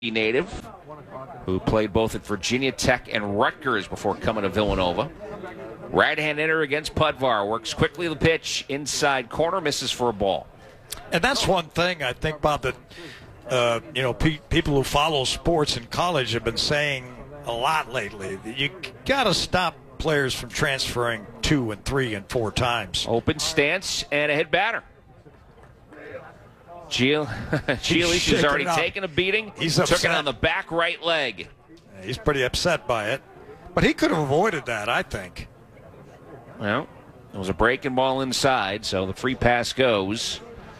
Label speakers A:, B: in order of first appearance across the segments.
A: native who played both at Virginia Tech and Rutgers before coming to Villanova. Right-hand hitter against Pudvar. Works quickly the pitch, inside corner, misses for a ball.
B: And that's one thing I think about that, people who follow sports in college have been saying a lot lately. You got to stop players from transferring 2 and 3 and 4 times.
A: Open stance and a hit batter. Giolisi's already taken a beating.
B: He's
A: took
B: upset.
A: it on the back right leg.
B: He's pretty upset by it. But he could have avoided that, I think.
A: Well, it was a breaking ball inside, so the free pass goes.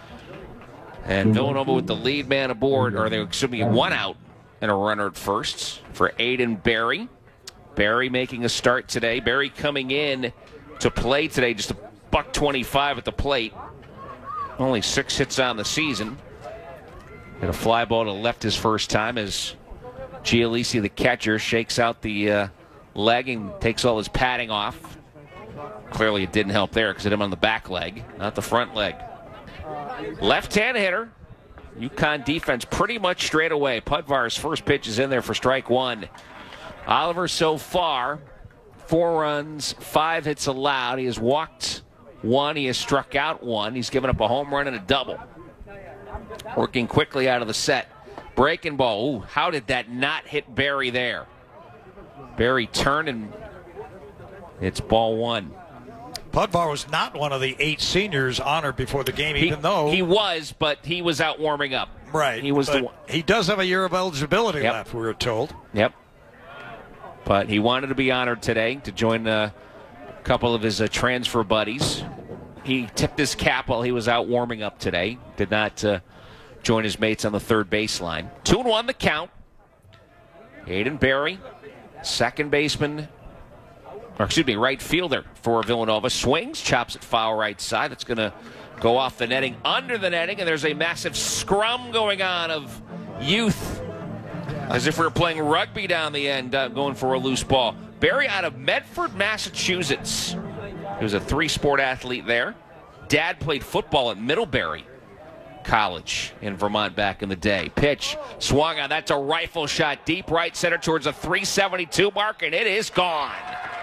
A: And Villanova with the lead man aboard, or there should be one out and a runner at first for Aiden Berry. Berry making a start today. Berry coming in to play today, just $125 at the plate. Only 6 hits on the season. Hit a fly ball to left his first time as Giolisi, the catcher, shakes out the leg and takes all his padding off. Clearly it didn't help there because it hit him on the back leg, not the front leg. Left-hand hitter. UConn defense pretty much straight away. Pudvar's first pitch is in there for strike one. Oliver so far, 4 runs, 5 hits allowed. He has walked 1. He has struck out 1. He's given up a home run and a double. Working quickly out of the set. Breaking ball. Ooh, how did that not hit Berry there? Berry turned and it's ball 1.
B: Pudvar was not one of the 8 seniors honored before the game, even though
A: he was, but he was out warming up.
B: Right.
A: He was the one.
B: He does have a year of eligibility left, we were told.
A: Yep. But he wanted to be honored today to join a couple of his transfer buddies. He tipped his cap while he was out warming up today. Did not join his mates on the third baseline. 2-1 the count. Aiden Berry, second baseman. Right fielder for Villanova. Swings, chops it foul right side. That's going to go off the netting, under the netting, and there's a massive scrum going on of youth. As if we were playing rugby down the end, going for a loose ball. Berry out of Medford, Massachusetts. He was a 3-sport athlete there. Dad played football at Middlebury College in Vermont back in the day. Pitch, swung on. That's a rifle shot deep right center towards a 372 mark, and it is gone.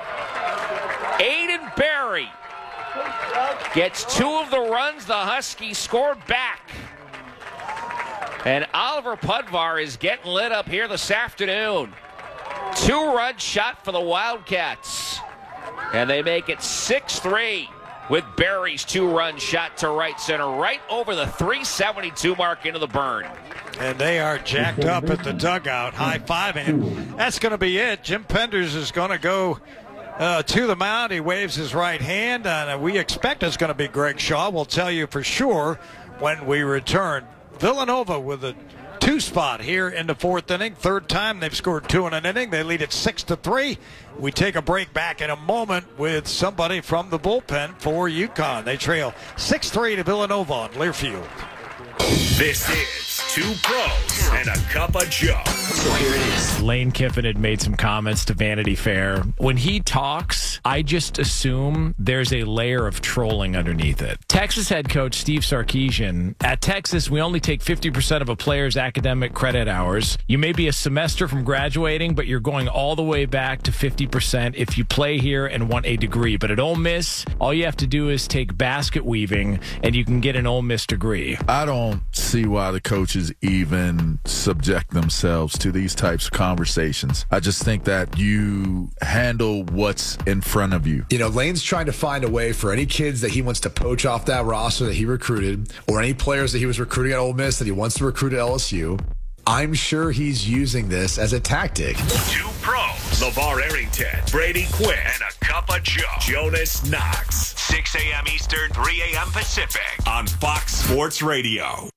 A: Aiden Berry gets 2 of the runs the Huskies scored back. And Oliver Pudvar is getting lit up here this afternoon. 2-run shot for the Wildcats. And they make it 6-3 with Berry's 2-run shot to right center, right over the 372 mark into the burn.
B: And they are jacked up at the dugout, high-fiving him. That's going to be it. Jim Penders is going to go to the mound. He waves his right hand, and we expect it's going to be Greg Shaw. We'll tell you for sure when we return. Villanova with a 2 spot here in the 4th inning. Third time they've scored 2 in an inning. They lead it 6-3. We take a break back in a moment with somebody from the bullpen for UConn. They trail 6-3 to Villanova on Learfield.
C: This is 2 Pros and a Cup of Joe.
D: So here it is.
E: Lane Kiffin had made some comments to Vanity Fair. When he talks, I just assume there's a layer of trolling underneath it. Texas head coach Steve Sarkisian, at Texas, we only take 50% of a player's academic credit hours. You may be a semester from graduating, but you're going all the way back to 50% if you play here and want a degree. But at Ole Miss, all you have to do is take basket weaving, and you can get an Ole Miss degree.
F: I don't see why the coaches even subject themselves to these types of conversations. I just think that you handle what's in front of you.
D: You know, Lane's trying to find a way for any kids that he wants to poach off that roster that he recruited, or any players that he was recruiting at Ole Miss that he wants to recruit at LSU. I'm sure he's using this as a tactic.
C: 2 Pros, LeVar Arrington, Brady Quinn, and a Cup of Joe, Jonas Knox. 6 a.m. Eastern, 3 a.m. Pacific on Fox Sports Radio.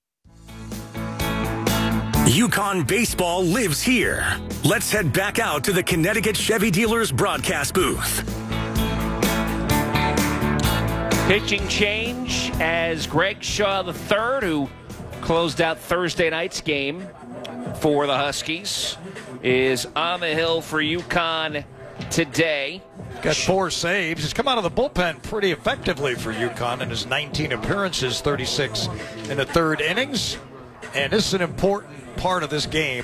G: UConn baseball lives here. Let's head back out to the Connecticut Chevy Dealers broadcast booth.
A: Pitching change as Greg Shaw III, who closed out Thursday night's game for the Huskies, is on the hill for UConn today.
B: Got 4 saves. He's come out of the bullpen pretty effectively for UConn in his 19 appearances, 36 in the 3rd innings. And this is an important part of this game